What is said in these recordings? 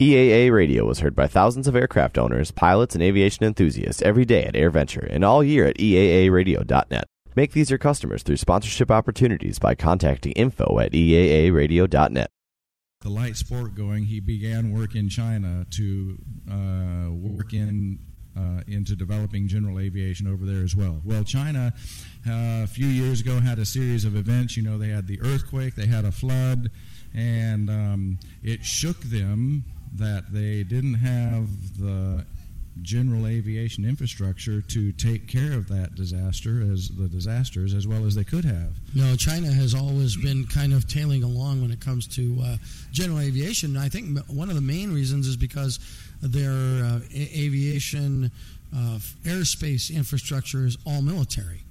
EAA Radio was heard by thousands of aircraft owners, pilots, and aviation enthusiasts every day at AirVenture and all year at EAAradio.net. Make these your customers through sponsorship opportunities by contacting info@EAAradio.net. The light sport going, he began work in China to work into developing general aviation over there as well. Well, China a few years ago had a series of events. You know, they had the earthquake, they had a flood, and it shook them that they didn't have the general aviation infrastructure to take care of that disasters as well as they could have. No, China has always been kind of tailing along when it comes to general aviation. I think one of the main reasons is because their aviation airspace infrastructure is all military.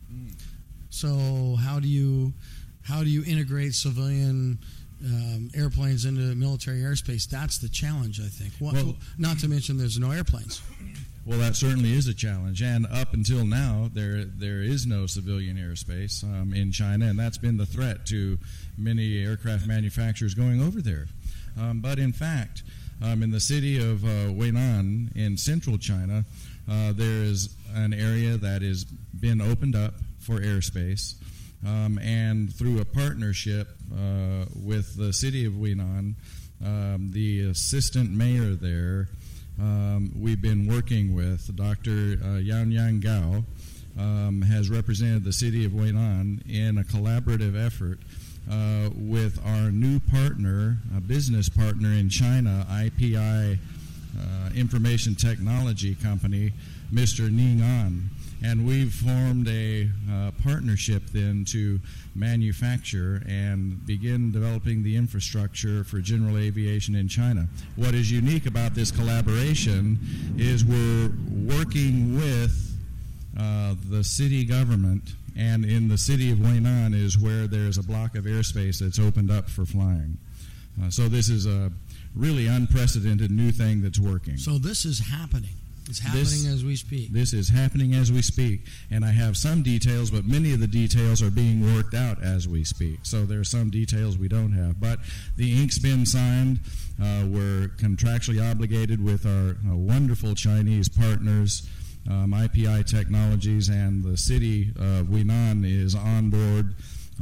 So how do you integrate civilian airplanes into military airspace? That's the challenge, I think. Well, not to mention there's no airplanes. Well, that certainly is a challenge, and up until now, there is no civilian airspace in China, and that's been the threat to many aircraft manufacturers going over there. But in fact, in the city of Weinan in central China, there is an area that has been opened up for airspace, and through a partnership with the city of Weinan, the assistant mayor there, we've been working with Dr. Yang Gao, has represented the city of Weinan in a collaborative effort with our new partner, a business partner in China, IPI Information Technology Company, Mr. Ning An. And we've formed a partnership then to manufacture and begin developing the infrastructure for general aviation in China. What is unique about this collaboration is we're working with the city government, and in the city of Weinan is where there's a block of airspace that's opened up for flying. So this is a really unprecedented new thing that's working. So this is happening. It's happening as we speak. This is happening as we speak, and I have some details, but many of the details are being worked out as we speak. So there are some details we don't have. But the ink's been signed. We're contractually obligated with our wonderful Chinese partners, IPI Technologies, and the city of Weinan is on board.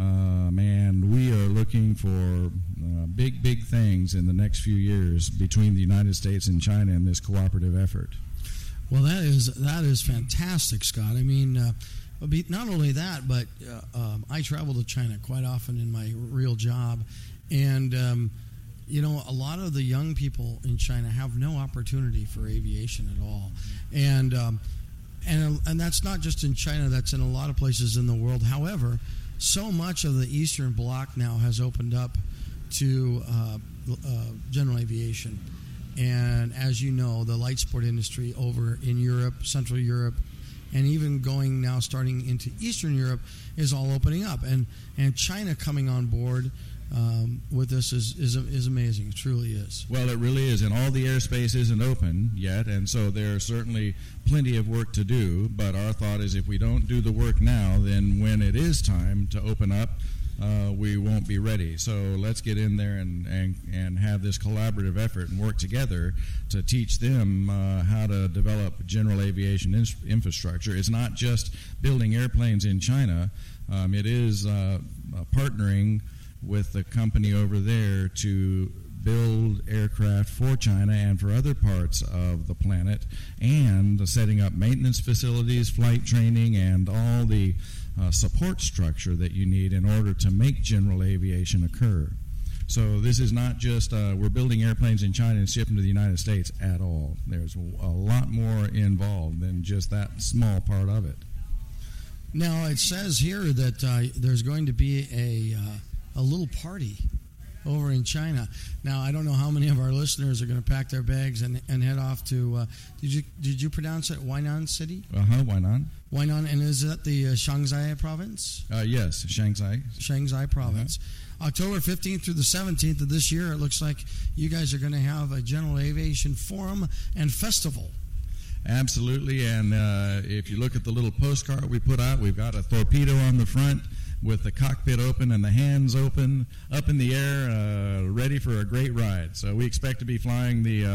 And we are looking for big things in the next few years between the United States and China in this cooperative effort. Well, that is fantastic, Scott. I mean, not only that, but I travel to China quite often in my real job, and a lot of the young people in China have no opportunity for aviation at all, and that's not just in China. That's in a lot of places in the world. However, so much of the Eastern Bloc now has opened up to general aviation. And as you know, the light sport industry over in Europe, Central Europe, and even starting into Eastern Europe is all opening up. And China coming on board with this is amazing. It truly is. Well, it really is. And all the airspace isn't open yet, and so there's certainly plenty of work to do. But our thought is if we don't do the work now, then when it is time to open up, we won't be ready. So let's get in there and have this collaborative effort and work together to teach them how to develop general aviation infrastructure. It's not just building airplanes in China. It is partnering with the company over there to build aircraft for China and for other parts of the planet, and setting up maintenance facilities, flight training, and all the support structure that you need in order to make general aviation occur. So this is not just we're building airplanes in China and shipping to the United States at all. There's a lot more involved than just that small part of it. Now, it says here that there's going to be a little party over in China. Now, I don't know how many of our listeners are going to pack their bags and head off to, did you pronounce it Weinan City? Weinan. Weinan, and is that the Shanxi province? Yes, Shanxi. Shanxi province. October 15th through the 17th of this year, it looks like you guys are going to have a general aviation forum and festival. Absolutely, and if you look at the little postcard we put out, we've got a torpedo on the front with the cockpit open and the hands open, up in the air, ready for a great ride. So we expect to be flying the